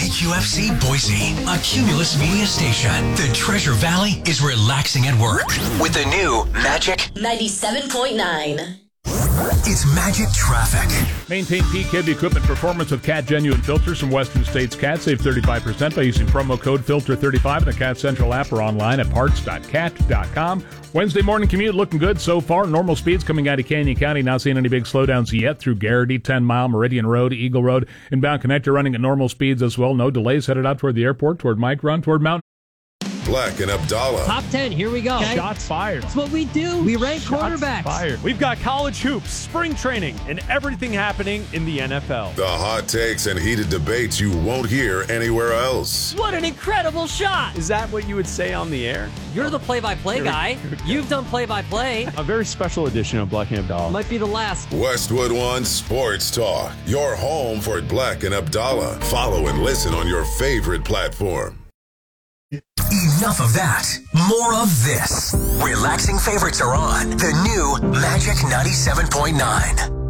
KQFC Boise, a Cumulus Media station. The Treasure Valley is relaxing at work with the new Magic 97.9. It's Magic Traffic. Maintain peak heavy equipment performance with Cat Genuine Filters from Western States Cat. Save 35% by using promo code FILTER35 in the Cat Central app or online at parts.cat.com. Wednesday morning commute looking good so far. Normal speeds coming out of Canyon County. Not seeing any big slowdowns yet through Garrity, 10 Mile, Meridian Road, Eagle Road. Inbound connector running at normal speeds as well. No delays headed out toward the airport, toward Mike Run, toward Mount. Black and Abdallah. Top 10, here we go. Okay. Shots fired. That's what we do. We rank quarterbacks. Fired. We've got college hoops, spring training, and everything happening in the NFL. The hot takes and heated debates you won't hear anywhere else. What an incredible shot. Is that what you would say on the air? You're the play-by-play guy. You've done play-by-play. A very special edition of Black and Abdallah. Might be the last. Westwood One Sports Talk. Your home for Black and Abdallah. Follow and listen on your favorite platform. Enough of that. More of this. Relaxing favorites are on the new Magic 97.9.